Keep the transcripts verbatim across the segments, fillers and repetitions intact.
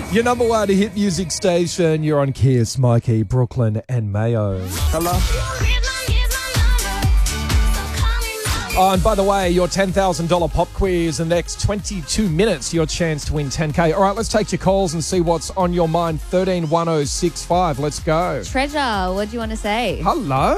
Your number one hit music station. You're on Kiss, Mikey, Brooklyn and Mayo. Hello. Oh, and by the way, your ten thousand dollars pop quiz in the next twenty-two minutes, your chance to win ten K. All right, let's take your calls and see what's on your mind. thirteen one oh six five. Let's go. Treasure, what do you want to say? Hello.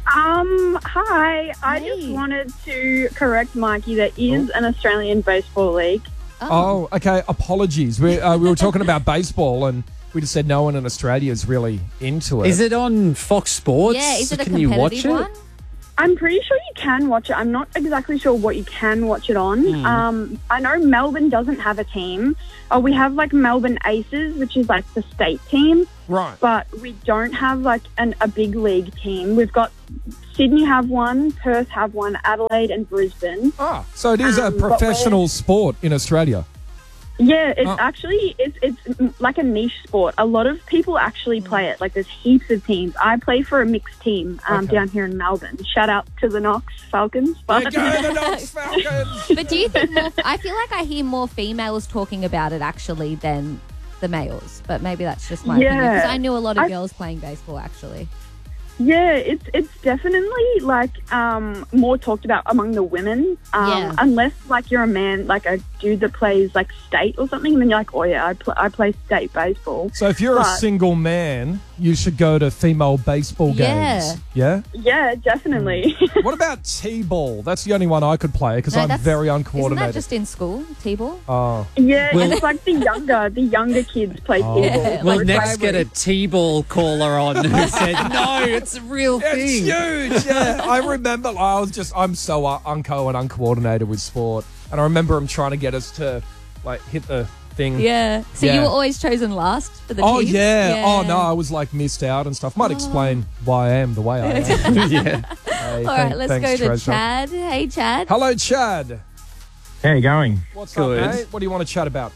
Um, hi. I Hey. just wanted to correct Mikey. There is an Australian baseball league. Oh, okay. Apologies. We, uh, we were talking about baseball and we just said no one in Australia is really into it. Is it on Fox Sports? Yeah, is it a Can you watch competitive it? one? I'm pretty sure you can watch it. I'm not exactly sure what you can watch it on. Hmm. Um, I know Melbourne doesn't have a team. Uh, we have like Melbourne Aces, which is like the state team, Right. but we don't have like an, a big league team. We've got Sydney have one, Perth have one, Adelaide and Brisbane. Ah, so it is a Um, but professional sport in Australia. Yeah, it's Oh. actually it's it's like a niche sport. A lot of people actually play it. Like there's heaps of teams. I play for a mixed team um, Okay. down here in Melbourne. Shout out to the Knox Falcons. There But go the Knox Falcons. But do you think more, I feel like I hear more females talking about it actually than the males, but maybe that's just my opinion. Yeah. Because I knew a lot of I- girls playing baseball actually. yeah, it's it's definitely like um, more talked about among the women. Um, Yeah. Unless like you're a man, like a dude that plays like state or something, and then you're like, oh yeah, I, pl- I play state baseball. So if you're a But- single man, you should go to female baseball Yeah. games. Yeah? Yeah, definitely. What about T-ball? That's the only one I could play because No, I'm that's- very Isn't uncoordinated. that just in school, T-ball? Oh. yeah, Well- it's like the younger the younger kids play Oh. T-ball. Yeah, We'll like next get a primary. T-ball caller on who said, no, it's a real It's thing. huge, yeah. I remember, like, I was just, I'm so uh, unco and uncoordinated with sport. And I remember him trying to get us to, like, hit the thing. Yeah. So Yeah. you were always chosen last for the Oh, team? yeah. Oh, no, I was, like, missed out and stuff. Might explain why I am the way I am. yeah. Hey, All thank- right, let's thanks, go to Treasure. Chad. Hey, Chad. Hello, Chad. How you going? What's Good. up, mate? What do you want to chat about?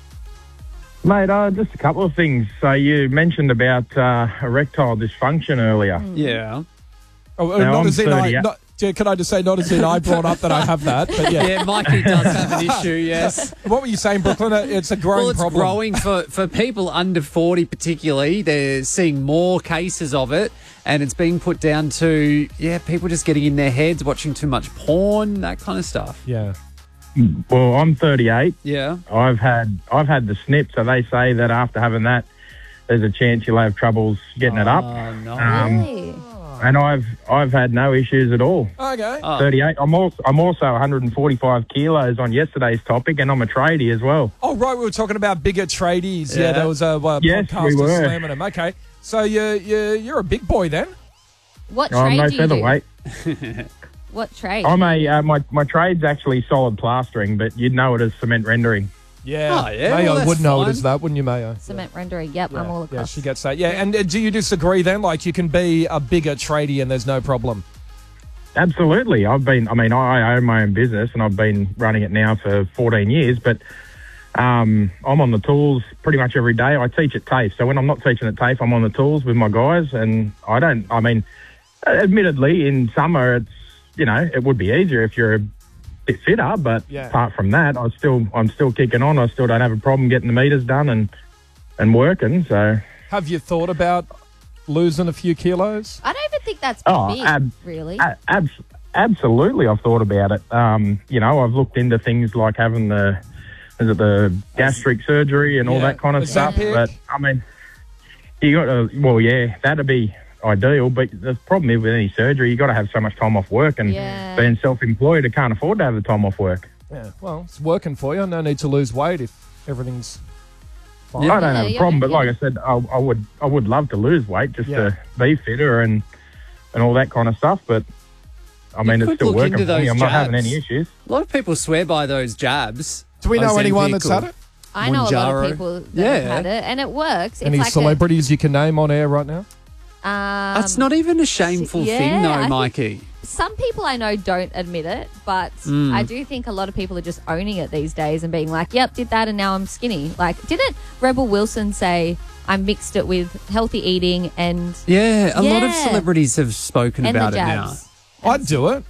Mate, uh, just a couple of things. So you mentioned about uh, erectile dysfunction earlier. Yeah. Oh, uh, No, not I'm as in I, thirty-eight. not, yeah, can I just say, not as in I brought up that I have that, but yeah. Yeah, Mikey does have an issue, yes. What were you saying, Brooklyn? Uh, It's a growing Well, it's problem. growing for, for people under forty particularly. They're seeing more cases of it, and it's being put down to, yeah, people just getting in their heads, watching too much porn, that kind of stuff. Yeah. Well, I'm thirty-eight. Yeah. I've had I've had the snip, so they say that after having that, there's a chance you'll have troubles getting it up. Oh, no. Um, Really? And I've I've had no issues at all. Okay. Oh. thirty-eight. I'm also I'm also one hundred forty-five kilos on yesterday's topic, and I'm a tradie as well. Oh, right. We were talking about bigger tradies. Yeah, Yeah. there was a uh, Yes, podcast we of were. slamming them. Okay. So you're, you're, you're a big boy then? What I'm trade no do you do? featherweight. What trade? I'm a uh, my my trade's actually solid plastering, but you'd know it as cement rendering. Yeah. Oh, yeah, Mayo well, that's would know it fine. as that, wouldn't you, Mayo? Cement rendering. Yep, Yeah. I'm all Yeah, across. she gets that. Yeah, and uh, do you disagree then? Like, you can be a bigger tradie and there's no problem? Absolutely. I've been, I mean, I own my own business and I've been running it now for fourteen years, but um, I'm on the tools pretty much every day. I teach at TAFE. So when I'm not teaching at TAFE, I'm on the tools with my guys, and I don't, I mean, admittedly, in summer, it's, you know, it would be easier if you're a bit fitter, but Yeah. apart from that, I still, I'm still kicking on. I still don't have a problem getting the meters done and, and working. So, Have you thought about losing a few kilos? I don't even think that's Oh, big, ab- really. A- abs- absolutely, I've thought about it. Um, you know, I've looked into things like having the, is it the gastric surgery and all Yeah, that kind of the stuff. Ozempic. But I mean, you got to, well, yeah, that'd be ideal. But the problem is with any surgery, you got to have so much time off work, and Yeah. being self-employed, I can't afford to have the time off work. Yeah. Well, it's working for you. No need to lose weight if everything's fine. I don't Yeah, have a yeah, problem, but yeah. like I said, I, I would, I would love to lose weight just Yeah. to be fitter and and all that kind of stuff. But I mean, it's could still look working into for me. those I'm not having jabs. any issues. A lot of people swear by those jabs. Do we know Ozempic anyone that's or- had it? I know a lot Mounjaro. of people that Yeah. have had it, and it works. Any it's like celebrities you can name on air right now? A, um, That's not even a shameful yeah, thing, I though, think- Mikey. Some people I know don't admit it, but Mm. I do think a lot of people are just owning it these days and being like, yep, did that and now I'm skinny. Like, didn't Rebel Wilson say, I mixed it with healthy eating and, Yeah, a lot of Yeah. celebrities have spoken and about the it now. jabs? I'd do it.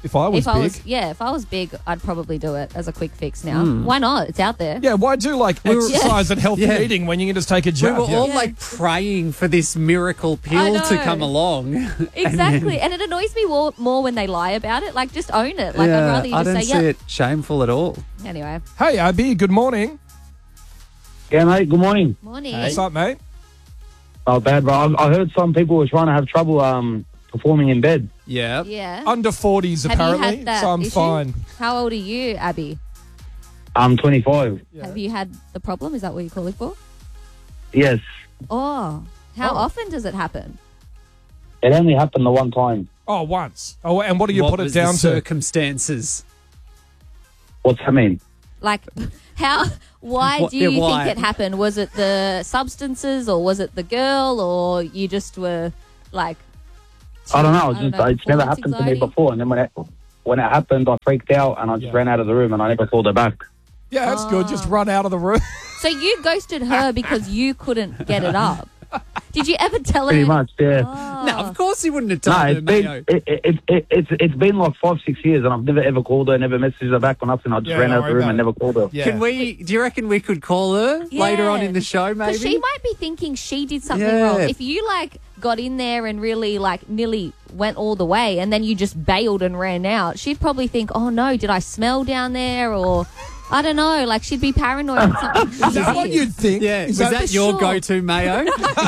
If I was if I big. was, yeah, if I was big, I'd probably do it as a quick fix now. Why not? It's out there. Yeah, why do like exercise and healthy Yeah. eating when you can just take a We jab? were Yeah. all like praying for this miracle pill to know. come along. Exactly. And it annoys me more, more when they lie about it. Like, just own it. Like, I'd rather you I just don't say, see yeah. it shameful at all. Anyway, Hey, Abby, good morning. Yeah, mate. Good morning. morning. What's up, mate? Not bad, bro. I, I heard some people were trying to have trouble um, performing in bed. Yeah. Yeah. Under forties, Have apparently, you had that so I'm issue? fine. How old are you, Abby? I'm twenty-five. Yeah. Have you had the problem? Is that what you're calling for? Yes. Oh, how Oh. often does it happen? It only happened the one time. Oh, once. Oh, and what do you What put it was down the to? circumstances? What's that mean? Like, how? Why What- do you yeah, why? think it happened? Was it the substances, or was it the girl, or you just were like? I don't know. I It's, don't just, know, it's never performance happened to me anxiety? before. And then when it, when it happened, I freaked out and I just Yeah. ran out of the room and I never called her back. Yeah, that's good. Just run out of the room. So you ghosted her because you couldn't get it up. Did you ever tell her? Pretty much, yeah. Oh. No, of course he wouldn't have told No, her, it's been Mayo. it, it, it, it, it's it's been like five six years and I've never ever called her, never messaged her back or nothing. I just Yeah, ran don't out of the worry room and about never called her. Yeah. Can we? Do you reckon we could call her later on Yeah. in the show? Maybe. Because she might be thinking she did something Yeah. wrong. If you like got in there and really like nearly went all the way and then you just bailed and ran out, she'd probably think, oh no, did I smell down there? Or I don't know, like she'd be paranoid that something. Is that what you'd think? Yeah. Is Was that, For your sure. go-to, Mayo?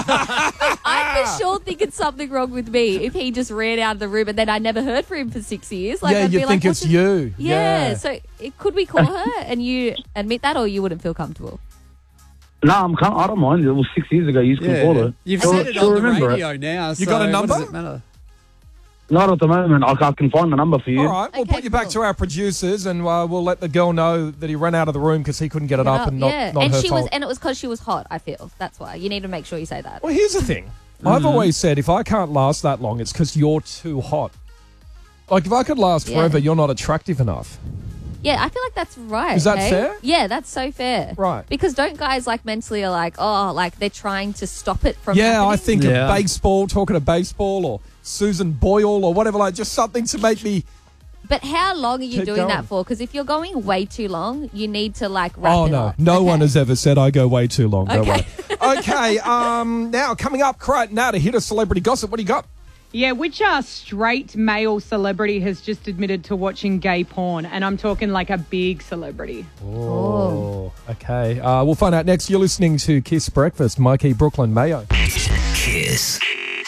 I'd for sure think it's something wrong with me if he just ran out of the room and then I never heard from him for six years. Like, yeah, I'd you be think like, it's what's it- you. Yeah, so it, could we call her and you admit that, or you wouldn't feel comfortable? No, I'm can't, I don't mind. It was six years ago. You can call her. You've She'll- said it she'll on the remember it. radio now. You so got a What number? does it matter? Not at the moment. I, I can find the number for you. All right, we'll Okay, put you back cool. to our producers, and uh, we'll let the girl know that he ran out of the room because he couldn't get it up, and not, yeah, not and her she fault. was, and it was because she was hot. I feel that's why you need to make sure you say that. Well, here's the thing. Mm-hmm. I've always said if I can't last that long, it's because you're too hot. Like if I could last Yeah. forever, you're not attractive enough. Yeah, I feel like that's right. Is that hey? fair? Yeah, that's so fair. Right. Because don't guys like mentally are like, oh, like they're trying to stop it from Yeah, happening? I think Yeah. of baseball, talking of baseball, or Susan Boyle, or whatever, like just something to make me. But how long are you Keep doing going. that for? Because if you're going way too long, you need to like wrap Oh it no, up. no Okay. one has ever said I go way too long. Don't Okay. worry. Okay, um, now coming up right now to hit a celebrity gossip. What do you got? Yeah, which uh, straight male celebrity has just admitted to watching gay porn? And I'm talking like a big celebrity. Oh, okay. Uh, we'll find out next. You're listening to Kiss Breakfast, Mikey, Brooklyn, Mayo. Kiss.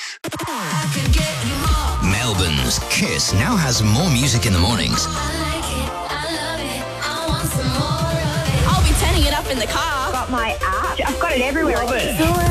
Melbourne's Kiss now has more music in the mornings. I'll be turning it up in the car. Got my app. I've got it everywhere.